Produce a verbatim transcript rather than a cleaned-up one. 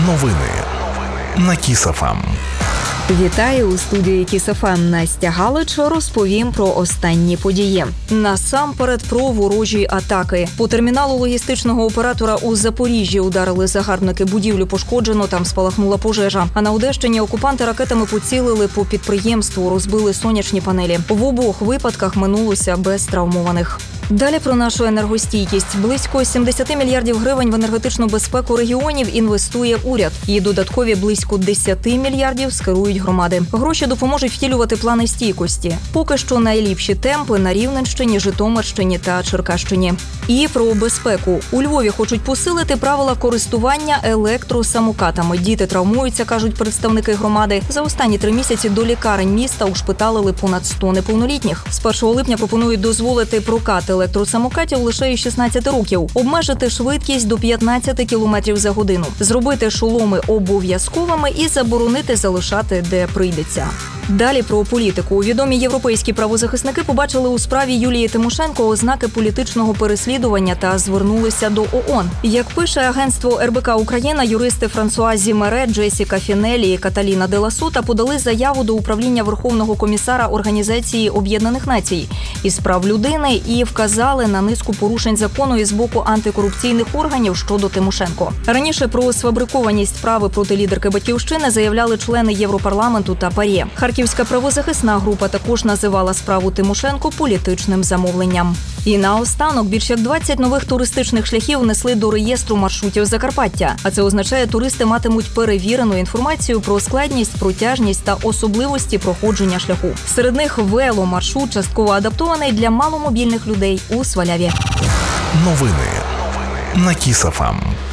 Новини на Кіс еф ем. Вітаю у студії Кіс еф ем. Настя Галич. Розповім про останні події. Насамперед про ворожі атаки. По терміналу логістичного оператора у Запоріжжі ударили загарбники. Будівлю пошкоджено, там спалахнула пожежа. А на Одещині окупанти ракетами поцілили по підприємству, розбили сонячні панелі. В обох випадках минулося без травмованих. Далі про нашу енергостійкість. Близько сімдесят мільярдів гривень в енергетичну безпеку регіонів інвестує уряд. І додаткові близько десять мільярдів скерують громади. Гроші допоможуть втілювати плани стійкості. Поки що найліпші темпи на Рівненщині, Житомирщині та Черкащині. І про безпеку. У Львові хочуть посилити правила користування електросамокатами. Діти травмуються, кажуть представники громади. За останні три місяці до лікарень міста ушпиталили понад сто неповнолітніх. З першого липня пропонують дозволити прокат електросамокатів лише із шістнадцяти років, обмежити швидкість до п'ятнадцяти кілометрів за годину, зробити шоломи обов'язковими і заборонити залишати, де прийдеться. Далі про політику. Відомі європейські правозахисники побачили у справі Юлії Тимошенко ознаки політичного переслідування та звернулися до ООН. Як пише агентство ер бе ка Україна, юристи Франсуа Зімере, Джесіка Фінелі і Каталіна де ла Сота подали заяву до управління Верховного комісара Організації Об'єднаних Націй із прав людини і вказали на низку порушень закону із боку антикорупційних органів щодо Тимошенко. Раніше про сфабрикованість справи проти лідерки Батьківщини заявляли члени Європарламенту та ПАРЄ. Харківська правозахисна група також називала справу Тимошенко політичним замовленням. І наостанок більш як двадцять нових туристичних шляхів внесли до реєстру маршрутів Закарпаття. А це означає, туристи матимуть перевірену інформацію про складність, протяжність та особливості проходження шляху. Серед них веломаршрут, частково адаптований для маломобільних людей у Сваляві. Новини на Кіс еф ем.